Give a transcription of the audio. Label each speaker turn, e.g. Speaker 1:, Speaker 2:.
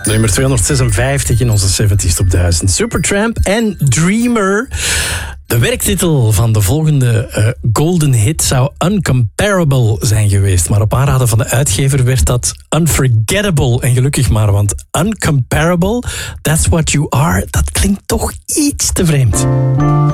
Speaker 1: Nummer 256 in onze 70s Top 1000. Supertramp en Dreamer. De werktitel van de volgende golden hit zou Uncomparable zijn geweest. Maar op aanraden van de uitgever werd dat Unforgettable. En gelukkig maar, want Uncomparable, That's What You Are, dat klinkt toch iets te vreemd.